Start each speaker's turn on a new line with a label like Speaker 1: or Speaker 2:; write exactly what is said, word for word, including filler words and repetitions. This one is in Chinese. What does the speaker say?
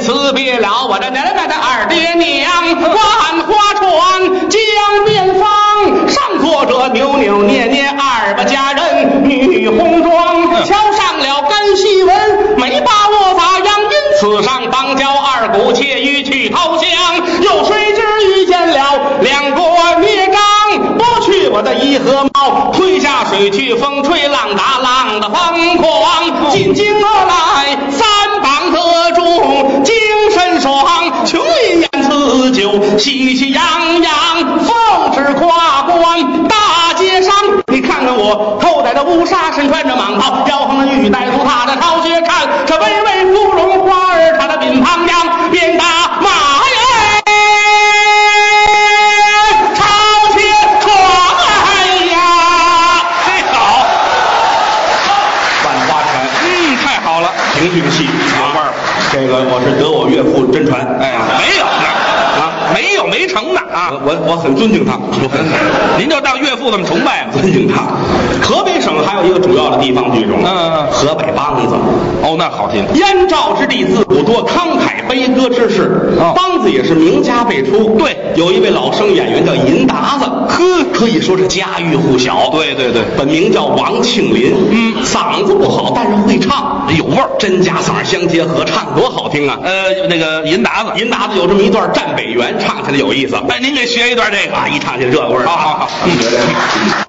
Speaker 1: 辞别了我的奶奶的二爹娘，万花船江边方，上坐着扭扭捏捏二八佳人女红妆，敲上了干细纹，没把握咋样？因此上邦交二股窃欲去投降，又谁知遇见了两国孽罡，剥去我的一河毛，推下水去，风吹浪打浪的疯狂，进京而来三榜得中，精神爽，穷一言辞酒，喜气洋洋，奉旨跨关大街上。你看看我头戴的乌纱，身穿着蟒袍，腰横的玉带足踏着朝靴，看这巍巍芙蓉花儿，它的鬓旁扬，鞭打马呀，朝前闯哎呀！
Speaker 2: 嘿，好，
Speaker 1: 万花船，
Speaker 2: 嗯，太好了，
Speaker 1: 评剧戏有味儿。这个我是得我岳父真传，
Speaker 2: 哎呀，没有呢，
Speaker 1: 啊，
Speaker 2: 没有没成呢啊！
Speaker 1: 我我我很尊敬他，我很
Speaker 2: 您就当岳父这么崇拜啊？
Speaker 1: 尊敬他。河北省还有一个主要的地方剧种，
Speaker 2: 嗯，
Speaker 1: 河北梆子。
Speaker 2: 哦，那好听。
Speaker 1: 燕赵之地自古多，慷慨悲歌之士，
Speaker 2: 哦
Speaker 1: 梆子也是名家辈出。
Speaker 2: 对，
Speaker 1: 有一位老生演员叫银达子，呵，可以说是家喻户晓。
Speaker 2: 对对对，
Speaker 1: 本名叫王庆林，
Speaker 2: 嗯，
Speaker 1: 嗓子不好，但是会唱，
Speaker 2: 有味儿，
Speaker 1: 真假嗓相结合，唱多好听啊！
Speaker 2: 呃，那个银达子，
Speaker 1: 银达子有这么一段战北原，唱起来有意思。
Speaker 2: 哎，您给学一段这个
Speaker 1: 啊，一唱起来热味儿。
Speaker 2: 好好好，嗯。